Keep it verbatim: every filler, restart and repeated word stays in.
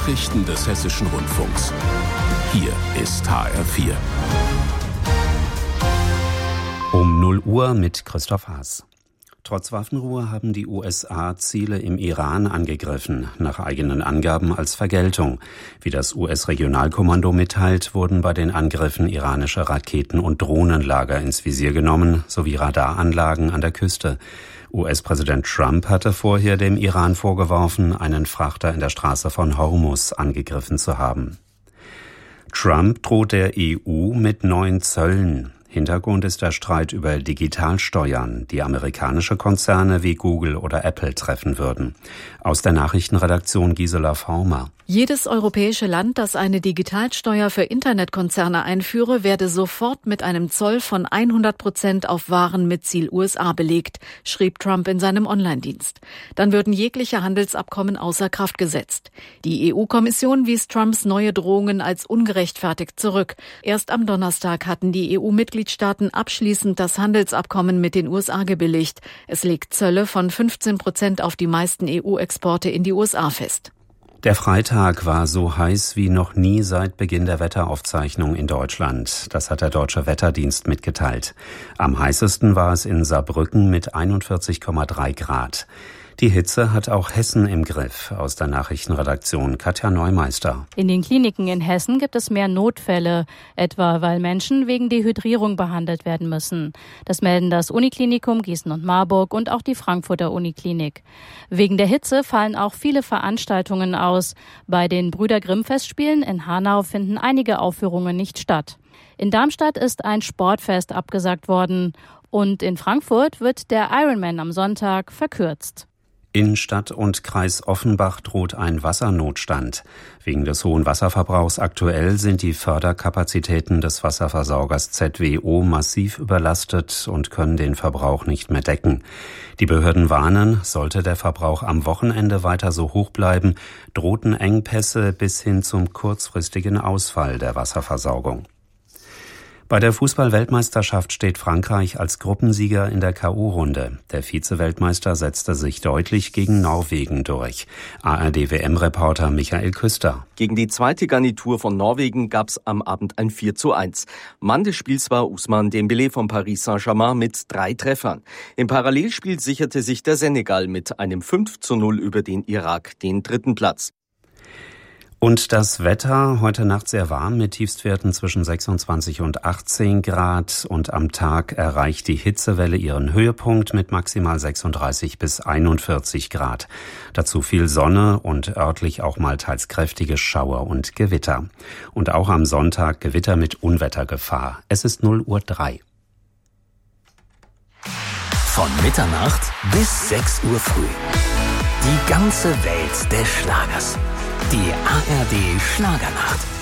Nachrichten des Hessischen Rundfunks. Hier ist H R vier. Um null Uhr mit Christoph Haas. Trotz Waffenruhe haben die U S A Ziele im Iran angegriffen, nach eigenen Angaben als Vergeltung. Wie das U S-Regionalkommando mitteilt, wurden bei den Angriffen iranische Raketen- und Drohnenlager ins Visier genommen, sowie Radaranlagen an der Küste. U S-Präsident Trump hatte vorher dem Iran vorgeworfen, einen Frachter in der Straße von Hormuz angegriffen zu haben. Trump droht der E U mit neuen Zöllen. Hintergrund ist der Streit über Digitalsteuern, die amerikanische Konzerne wie Google oder Apple treffen würden. Aus der Nachrichtenredaktion Gisela Former. Jedes europäische Land, das eine Digitalsteuer für Internetkonzerne einführe, werde sofort mit einem Zoll von hundert Prozent auf Waren mit Ziel U S A belegt, schrieb Trump in seinem Online-Dienst. Dann würden jegliche Handelsabkommen außer Kraft gesetzt. Die E U-Kommission wies Trumps neue Drohungen als ungerechtfertigt zurück. Erst am Donnerstag hatten die E U-Mitgliedstaaten abschließend das Handelsabkommen mit den U S A gebilligt. Es legt Zölle von fünfzehn Prozent auf die meisten E U-Exporte in die U S A fest. Der Freitag war so heiß wie noch nie seit Beginn der Wetteraufzeichnung in Deutschland. Das hat der Deutsche Wetterdienst mitgeteilt. Am heißesten war es in Saarbrücken mit einundvierzig Komma drei Grad. Die Hitze hat auch Hessen im Griff. Aus der Nachrichtenredaktion Katja Neumeister. In den Kliniken in Hessen gibt es mehr Notfälle, etwa weil Menschen wegen Dehydrierung behandelt werden müssen. Das melden das Uniklinikum Gießen und Marburg und auch die Frankfurter Uniklinik. Wegen der Hitze fallen auch viele Veranstaltungen aus. Bei den Brüder Grimm Festspielen in Hanau finden einige Aufführungen nicht statt. In Darmstadt ist ein Sportfest abgesagt worden. Und in Frankfurt wird der Ironman am Sonntag verkürzt. In Stadt und Kreis Offenbach droht ein Wassernotstand. Wegen des hohen Wasserverbrauchs aktuell sind die Förderkapazitäten des Wasserversorgers Z W O massiv überlastet und können den Verbrauch nicht mehr decken. Die Behörden warnen, sollte der Verbrauch am Wochenende weiter so hoch bleiben, drohten Engpässe bis hin zum kurzfristigen Ausfall der Wasserversorgung. Bei der Fußball-Weltmeisterschaft steht Frankreich als Gruppensieger in der K O-Runde. Der Vize-Weltmeister setzte sich deutlich gegen Norwegen durch. A R D-W M-Reporter Michael Küster. Gegen die zweite Garnitur von Norwegen gab es am Abend ein vier zu eins. Mann des Spiels war Ousmane Dembélé von Paris Saint-Germain mit drei Treffern. Im Parallelspiel sicherte sich der Senegal mit einem fünf zu null über den Irak den dritten Platz. Und das Wetter, heute Nacht sehr warm mit Tiefstwerten zwischen sechsundzwanzig und achtzehn Grad und am Tag erreicht die Hitzewelle ihren Höhepunkt mit maximal sechsunddreißig bis einundvierzig Grad. Dazu viel Sonne und örtlich auch mal teils kräftige Schauer und Gewitter. Und auch am Sonntag Gewitter mit Unwettergefahr. Es ist null Uhr drei. Von Mitternacht bis sechs Uhr früh. Die ganze Welt des Schlagers. Die A R D Schlagernacht.